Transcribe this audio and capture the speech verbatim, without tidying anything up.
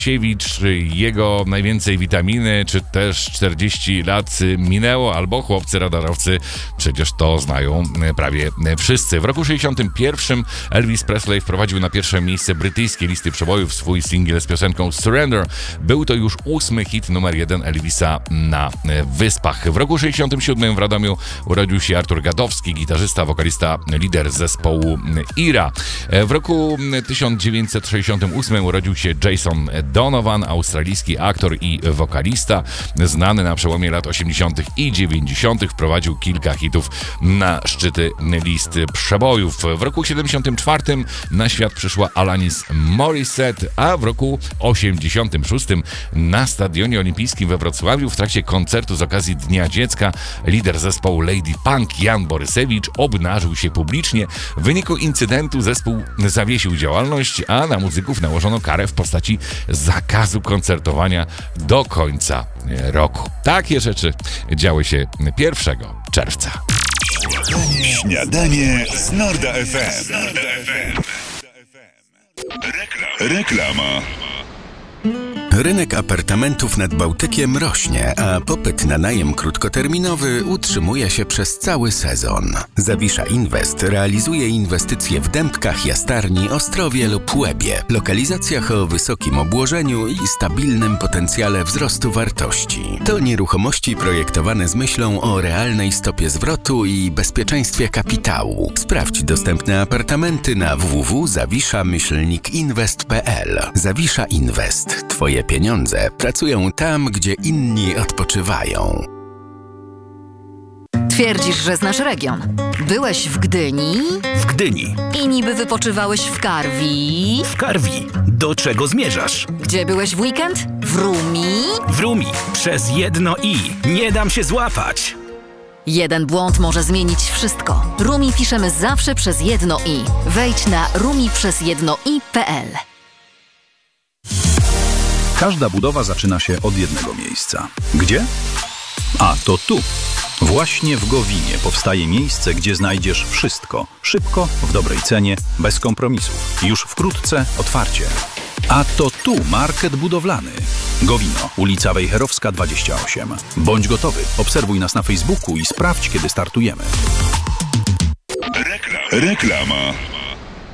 jego najwięcej witaminy, czy też czterdzieści lat minęło, albo chłopcy radarowcy, przecież to znają prawie wszyscy. W roku sześćdziesiątym pierwszym Elvis Presley wprowadził na pierwsze miejsce brytyjskie listy przebojów swój singiel z piosenką Surrender. Był to już ósmy hit numer jeden Elvisa na Wyspach. W roku sześćdziesiątym siódmym w Radomiu urodził się Artur Gadowski, gitarzysta, wokalista, lider zespołu Ira. W roku tysiąc dziewięćset sześćdziesiątym ósmym urodził się Jason Donovan, australijski aktor i wokalista, znany na przełomie lat osiemdziesiątych i dziewięćdziesiątych. Wprowadził kilka hitów na szczyty list przebojów. W roku siedemdziesiątym czwartym na świat przyszła Alanis Morissette, a w roku osiemdziesiątym szóstym na Stadionie Olimpijskim we Wrocławiu w trakcie koncertu z okazji Dnia Dziecka lider zespołu Lady Punk Jan Borysewicz obnażył się publicznie. W wyniku incydentu zespół zawiesił działalność, a na muzyków nałożono karę w postaci zakazu koncertowania do końca roku. Takie rzeczy działy się pierwszego czerwca. Śniadanie z Norda F M. Reklama. Rynek apartamentów nad Bałtykiem rośnie, a popyt na najem krótkoterminowy utrzymuje się przez cały sezon. Zawisza Invest realizuje inwestycje w Dębkach, Jastarni, Ostrowie lub Łebie, lokalizacjach o wysokim obłożeniu i stabilnym potencjale wzrostu wartości. To nieruchomości projektowane z myślą o realnej stopie zwrotu i bezpieczeństwie kapitału. Sprawdź dostępne apartamenty na w w w kropka zawisza myślnik inwest kropka p l. Zawisza Invest. Twoje pieniądze pracują tam, gdzie inni odpoczywają. Twierdzisz, że znasz region. Byłeś w Gdyni? W Gdyni. I niby wypoczywałeś w Karwi? W Karwi. Do czego zmierzasz? Gdzie byłeś w weekend? W Rumi? W Rumi. Przez jedno i. Nie dam się złapać. Jeden błąd może zmienić wszystko. Rumi piszemy zawsze przez jedno i. Wejdź na rumi przez jedno i kropka p l. Każda budowa zaczyna się od jednego miejsca. Gdzie? A, to tu. Właśnie w Gowinie powstaje miejsce, gdzie znajdziesz wszystko. Szybko, w dobrej cenie, bez kompromisów. Już wkrótce otwarcie. A to tu market budowlany. Gowino, ulica Wejherowska dwadzieścia osiem. Bądź gotowy. Obserwuj nas na Facebooku i sprawdź, kiedy startujemy. Reklama.